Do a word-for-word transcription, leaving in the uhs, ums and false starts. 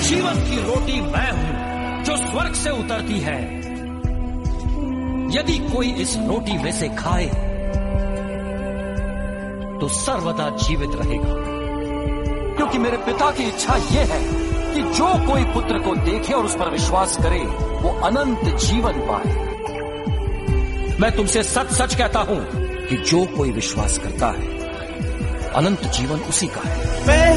जीवन की रोटी मैं हूं जो स्वर्ग से उतरती है। यदि कोई इस रोटी में से खाए तो सर्वदा जीवित रहेगा, क्योंकि मेरे पिता की इच्छा यह है कि जो कोई पुत्र को देखे और उस पर विश्वास करे वो अनंत जीवन पाए। मैं तुमसे सच सच कहता हूं कि जो कोई विश्वास करता है अनंत जीवन उसी का है।